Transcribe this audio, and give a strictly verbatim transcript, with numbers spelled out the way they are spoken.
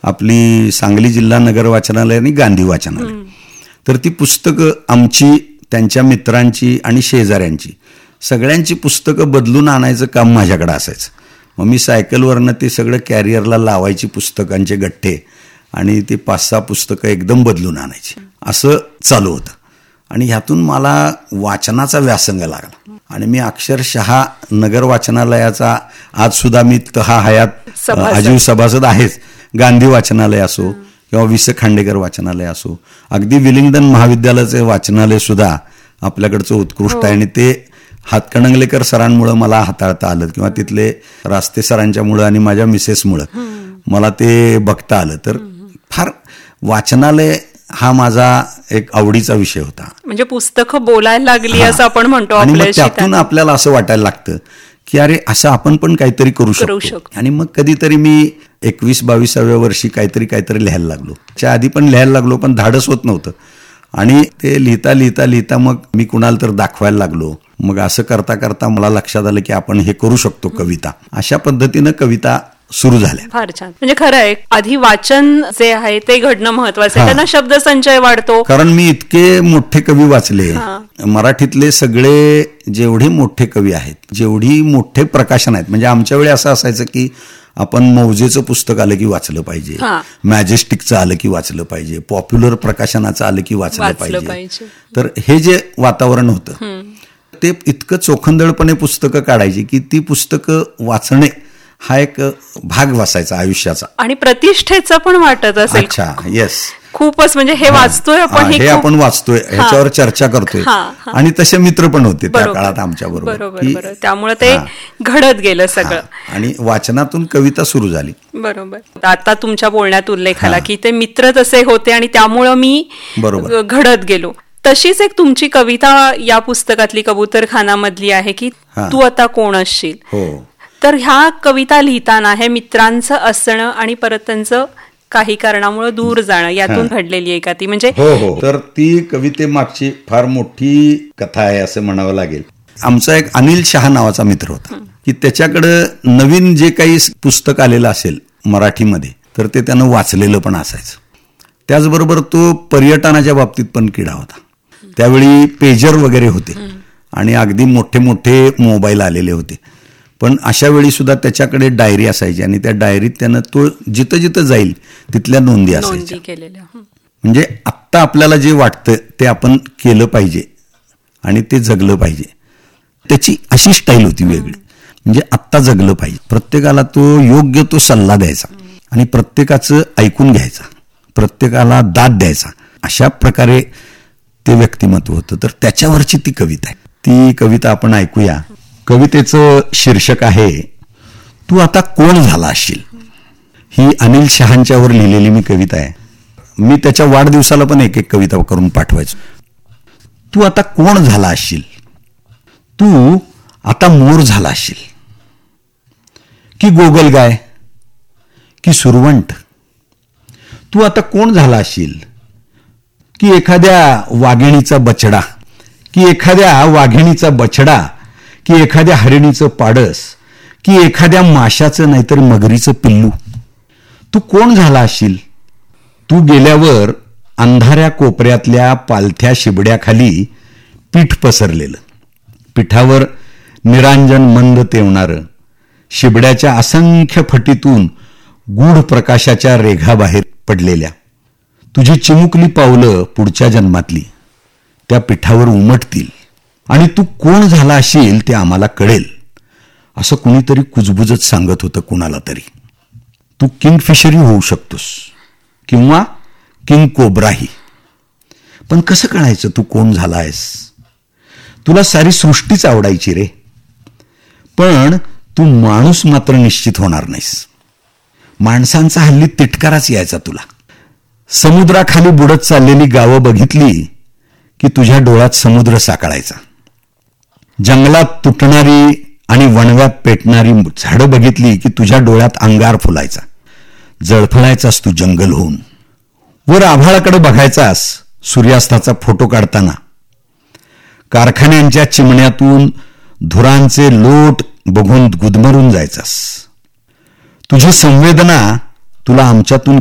आपली सांगली जिल्हा नगर वाचनालय आणि गांधी वाचनालय. तर ती पुस्तकं आमची, त्यांच्या मित्रांची आणि शेजाऱ्यांची सगळ्यांची पुस्तकं बदलून आणायचं काम माझ्याकडे असायचं. मग मी सायकलवरनं ते सगळं कॅरियरला लावायची पुस्तकांचे गठ्ठे आणि ते पाच सहा पुस्तकं एकदम बदलून आणायची. असं चालू होतं. आणि ह्यातून मला वाचनाचा व्यासंग लागला आणि मी अक्षरशः नगर वाचनालयाचा आज सुद्धा मी तहा हयात आजीव सभासद आहेच. गांधी वाचनालय असो किंवा वि स खांडेकर वाचनालय असो, अगदी विलिंग्डन महाविद्यालयाचे वाचनालय सुद्धा आपल्याकडचं उत्कृष्ट आहे. आणि ते हातकणंगलेकर सरांमुळं मला हाताळता आलं किंवा तिथले रास्ते सरांच्यामुळं आणि माझ्या मिसेसमुळं मला ते बघता आलं. तर फार वाचनालय हा माझा एक आवडीचा विषय होता. म्हणजे पुस्तकं बोलायला लागली असं आपण म्हणतो. आणि मग त्यातून आपल्याला असं वाटायला लागतं की अरे असं आपण पण काहीतरी करू शकतो. आणि मग कधीतरी मी एकवीस बावीसाव्या वर्षी काहीतरी काहीतरी लिहायला लागलो. त्या आधी पण लिहायला लागलो पण धाडस होत नव्हतं. आणि ते लिहिता लिहिता लिहिता मग मी कुणाला तर दाखवायला लागलो. मग असं करता करता मला लक्षात आलं की आपण हे करू शकतो कविता. अशा पद्धतीनं कविता सुरू झाल्या. फार छान. म्हणजे खरं आहे, आधी वाचन जे आहे ते घडणं महत्वाचं आहे. त्यांना शब्दसंचय वाढतो. कारण मी इतके मोठे कवी वाचले, मराठीतले सगळे जेवढे मोठे कवी आहेत, जेवढी मोठे प्रकाशन आहेत. म्हणजे आमच्या वेळी असं असायचं की आपण मौजेचं पुस्तक आलं की वाचलं पाहिजे, मॅजेस्टिकचं आलं की वाचलं पाहिजे, पॉप्युलर प्रकाशनाचं आलं की वाचलं पाहिजे. तर हे जे वातावरण होतं ते इतकं चोखंदळपणे पुस्तकं काढायची की ती पुस्तकं वाचणे हा एक भाग वाचायचा आयुष्याचा. आणि प्रतिष्ठेचं पण वाटत असेल. अच्छा, येस. खूपच म्हणजे हे वाचतोय आपण, हे आपण वाचतोय, ह्याच्यावर चर्चा करतोय. आणि तसे मित्र पण होते त्या काळात आमच्या बरोबर. त्यामुळे ते घडत गेलं सगळं. आणि वाचनातून कविता सुरू झाली. बरोबर. आता तुमच्या बोलण्यात उल्लेख आला की ते मित्र तसे होते आणि त्यामुळं मी बरोबर घडत गेलो. तशीच एक तुमची कविता या पुस्तकातली कबूतरखानामधली आहे की तू आता कोण असशील. तर ह्या कविता लिहिताना हे मित्रांचं असणं आणि परत त्यांचं काही कारणामुळे दूर जाणं यातून घडलेली आहे का ती? म्हणजे हो हो. तर ती कवितेमागची फार मोठी कथा आहे असं म्हणावं लागेल. आमचा एक अनिल शहा नावाचा मित्र होता की त्याच्याकडं नवीन जे काही पुस्तक आलेलं असेल मराठीमध्ये तर ते त्यानं वाचलेलं पण असायचं. त्याचबरोबर तो पर्यटनाच्या बाबतीत पण किडा होता. त्यावेळी पेजर वगैरे होते आणि अगदी मोठे मोठे मोबाईल आलेले होते. पण अशा वेळी सुद्धा त्याच्याकडे डायरी असायची आणि त्या डायरीत त्यानं तो जिथं जिथं जाईल तिथल्या नोंदी असायच्या. म्हणजे आत्ता आपल्याला जे वाटतं ते आपण केलं पाहिजे आणि ते जगलं पाहिजे. त्याची अशी स्टाईल होती वेगळी. म्हणजे आत्ता जगलं पाहिजे. प्रत्येकाला तो योग्य तो सल्ला द्यायचा आणि प्रत्येकाचं ऐकून घ्यायचा, प्रत्येकाला दाद द्यायचा. अशा प्रकारे ते व्यक्तिमत्व होतं. तर त्याच्यावरची ती कविता आहे. ती कविता आपण ऐकूया. कवितेचं शीर्षक आहे तू आता कोण झाला असशील. ही अनिल शहांच्यावर लिहिलेली मी कविता आहे. मी त्याच्या वाढदिवसाला पण एक एक कविता करून पाठवायचो. तू आता कोण झाला असशील, तू आता मोर झाला असशील की गोगलगाय की सुरवंट. तू आता कोण झाला असशील की एखाद्या वाघिणीचा बछडा की एखाद्या वाघिणीचा बछडा की एखाद्या हरिणीचं पाडस की एखाद्या माशाचं नाहीतर मगरीचं पिल्लू. तू कोण झाला असशील. तू गेल्यावर अंधाऱ्या कोपऱ्यातल्या पालथ्या शिबड्याखाली पीठ पसरलेलं, पिठावर निरांजन मंद तेवणारं, शिबड्याच्या असंख्य फटीतून गूढ प्रकाशाच्या रेघा बाहेर पडलेल्या. तुझी चिमुकली पावलं पुढच्या जन्मातली त्या पिठावर उमटतील आणि तू कोण झाला असशील ते आम्हाला कळेल असं कुणीतरी कुजबुजत सांगत होतं कुणाला तरी. तू किंगफिशरी होऊ शकतोस किंवा किंग कोब्राही. पण कसं कळायचं तू कोण झाला आहेस. तुला सारी सृष्टीच आवडायची रे, पण तू माणूस मात्र निश्चित होणार नाहीस. माणसांचा हल्ली तिटकाराच यायचा तुला. समुद्राखाली बुडत चाललेली गावं बघितली की तुझ्या डोळ्यात समुद्र साकाळायचा. जंगलात तुटणारी आणि वणव्यात पेटणारी झाडं बघितली की तुझ्या डोळ्यात अंगार फुलायचा. जळफळायचास तू जंगल होऊन. वर आभाळाकडे बघायचास सूर्यास्ताचा फोटो काढताना. कारखान्यांच्या चिमण्यातून धुरांचे लोट बघून गुदमरून जायचास. तुझी संवेदना तुला आमच्यातून